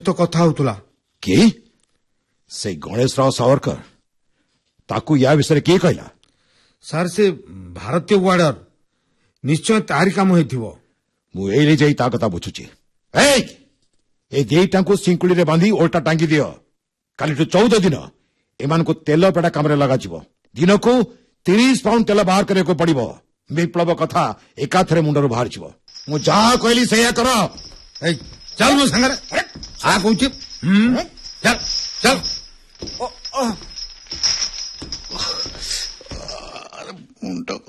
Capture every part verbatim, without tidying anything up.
तो कथा होतुला कि से गणेश राव सावरकर ताकू या विषय किए कहला? सार से भारतीय वार्डर निश्चय तारी काम होइथिबो। मु एले जाई ता कथा बुझुची। ए ए देईटा को सिंकुली रे बांधी ओल्टा टांगी दियो। काली तो चौदह दिन एमान को तेल पेड़ा काम रे लगा जीवो। दिन को तीस पाउंड तेल बाहर करे को पड़िबो। विप्लव कथा एकाथरे मुंडरो बाहर जीवो। मु जा कहली सेया करो। ए चल मो संगरे आ कहूची। हम चल चल ओ ओ मुंड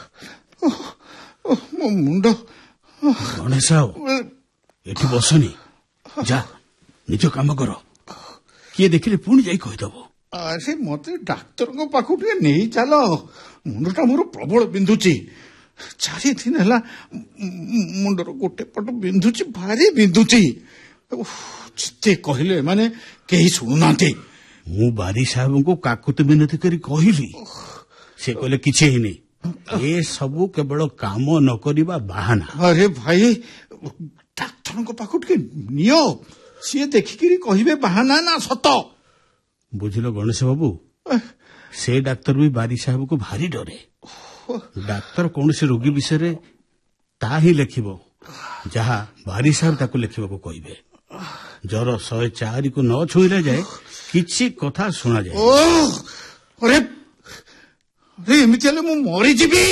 मो मुंड गणेश राव एठी बसनी जा निज काम कर किए देखिले पुणी जाई कहिदबो। अरे मते डाक्तर को पाखु टे नहीं चलो मुंडटा मोर प्रबल बिंदुची चारि दिन हला मुंडर गोटे पट बिंदुची भारी बिंदुची जिते कहले माने केही सुनुनांती। मु बारी साहब को काकुत विनती करी कहली से कहले किछि ही नहीं ए सबु केवल काम न करिबा बहाना। अरे भाई डाक्तर को पाखु टे नियो सी देखिकी कहिबे बहाना ना सत। बुझिलो गणेश बाबू से डाक्तर भी बारी साहब को भारी डरे। डाक्तर कौन से रोगी विषय ता ही लिखिबो जहा बारी साहब ताको लिखिबा को कहिबे। जर सौ चार को न छुईले जाए किछि कथा सुना जाए। ओ अरे अरे एमिति हेले मु मरि जिबी।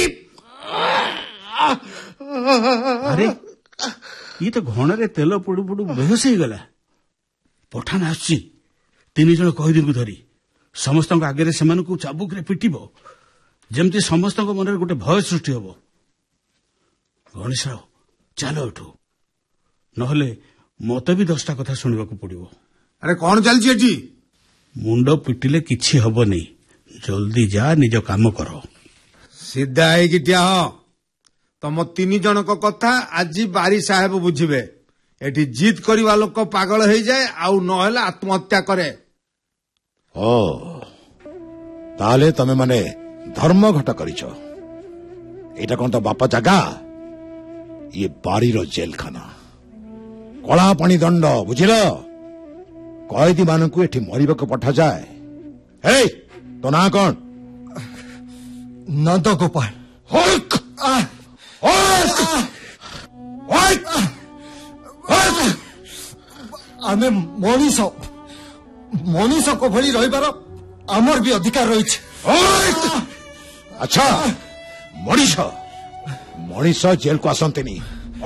अरे ये तो घणरे तेल पुडु पुडु बेहोश हो गला। पठान आछि तीन जन कहिदिन को धरी समस्त आगे से चाबुक रे पिटिबो जेमती समस्त मन गोटे भय सृष्टि हबो। गणेश राव चलो उठू नहले मते भी दसटा कथा सुनिबा को पड़िबो। अरे कौन चलची एठी? मुंड पिटिले किछि हबो नहीं जल्दी जा निज काम करो। सीधा है कि ठिया हो तम तीन जन को कथा आज बारी साहेब बुझिबे। एठी जीत करवा लोक पागल हो जाए आउ नहले आत्महत्या करे। ओ ताले तमे माने धर्म घट करिछ। एटा कोन तो बापा जगा ये बारी रो जेल खाना कला पानी दंड बुझिल। कैदी मानकु एठी मरिबा को पठा जाए। हे तो ना कौन? नंद गोपाल। हक हक आमे मनीष मनीष को भली रहिबार आमर भी अधिकार रही। अच्छा मनीष मनीष जेल को आसते नहीं।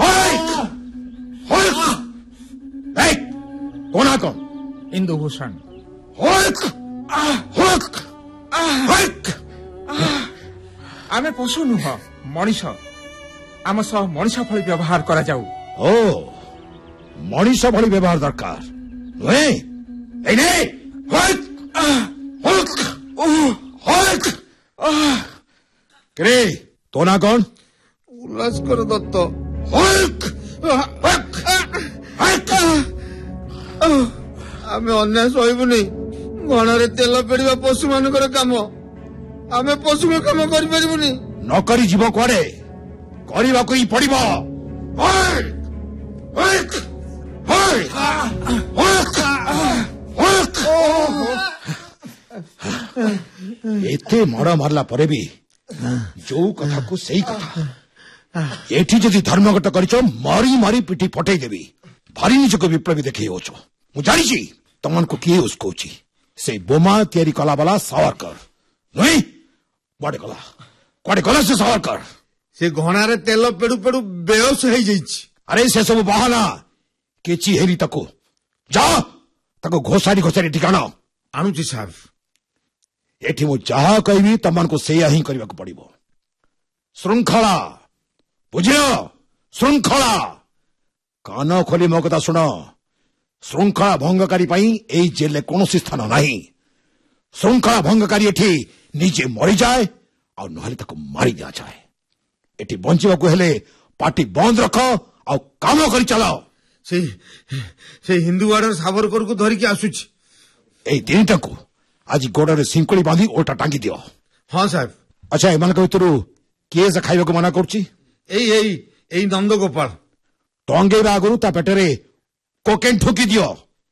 कौन कौन? इंदु भूषण। आमे पशु नुह मनीष आम सह मनीष भली व्यवहार करा जाऊ। ओ मनीष भली व्यवहार दरकार नुहे। करे तो ना कौन? उल्लासकर दत्त। आमे अन्याय सहबुनी घणरे तेल पेड़वा पशु मानकर काम आमे पशु काम करि परिबुनी। न करी जीव कुआडे करबा को ही पड़िबो। एते मड़ मारला परे भी जो कथा को सही कथा एठी जदि धर्मघट करिचो मारी मारी पिटी फटई देबी। भारी निज को विप्लवी देखै होचो मु जानि छी तमन को किए उसको छी से बोमा तयारी कला वाला सावरकर नहीं बड़े गला कोडे गला से सावरकर से घणारे तेल पेडु पेडु बेहोश हो जाइछि। अरे से सब बहाना केची हेरी तको जा तको घोसारी घोसारी ठिकाना आणुछि साहब। एठी मु जहा कहबी तमन को सेया ही करबा को पड़िबो। श्रृंखला बुझियो श्रृंखला कान खोली मो कथा सुन। श्रृंखला भंगकारी पाई एई जेल कोनोसी स्थान नहीं। श्रृंखला भंगकारी एठी निजे मरी जाए और नहले तको मारी दिया जाए। एठी बंचिबा को हेले पार्टी बंद रख और काम करी चलाओ। से से हिंदू वार्डर सावरकर को धरी के आसुछि। एई तीनटा को आज गोड़े सिंकुली बांधी ओल्टा टांगी दियो। हाँ साहब। अच्छा एमान भितर किए से खाइबा को मना करछि? एई एई एई नंद गोपाल टंगेबा आगु ता पेटरे कोकेन ठोकी दियो।